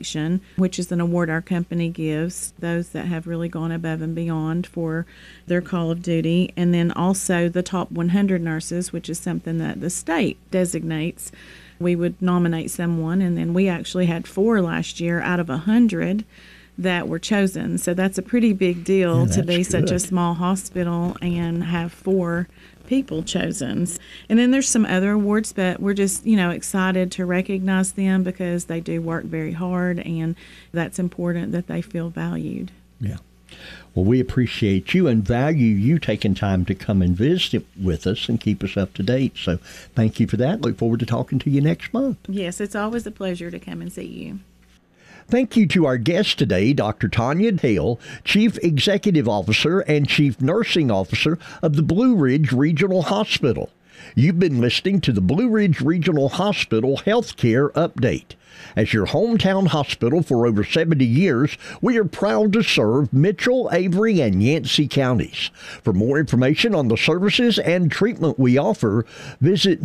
Constellation, which is an award our company gives those that have really gone above and beyond for their call of duty. And then also the top 100 nurses, which is something that the state designates. We would nominate someone, and then we actually had 4 last year out of 100 that were chosen. So that's a pretty big deal to be such a small hospital and have 4 people chosen. And then there's some other awards, but we're just, excited to recognize them because they do work very hard, and that's important that they feel valued. Yeah. Well, we appreciate you and value you taking time to come and visit with us and keep us up to date. So thank you for that. Look forward to talking to you next month. Yes, it's always a pleasure to come and see you. Thank you to our guest today, Dr. Tanya Hale, Chief Executive Officer and Chief Nursing Officer of the Blue Ridge Regional Hospital. You've been listening to the Blue Ridge Regional Hospital Healthcare Update. As your hometown hospital for over 70 years, we are proud to serve Mitchell, Avery, and Yancey counties. For more information on the services and treatment we offer, visit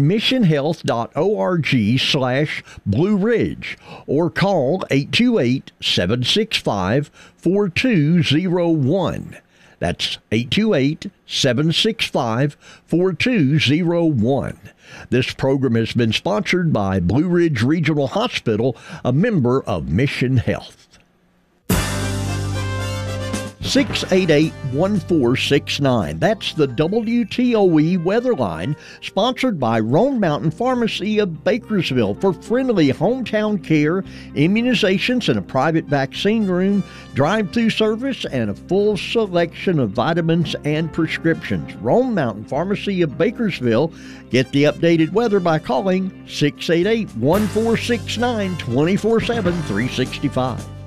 missionhealth.org/Blue Ridge or call 828-765-4201. That's 828-765-4201. This program has been sponsored by Blue Ridge Regional Hospital, a member of Mission Health. 688-1469. That's the WTOE weather line, sponsored by Roan Mountain Pharmacy of Bakersville for friendly hometown care, immunizations, and a private vaccine room, drive-through service, and a full selection of vitamins and prescriptions. Roan Mountain Pharmacy of Bakersville. Get the updated weather by calling 688-1469 24/7 365.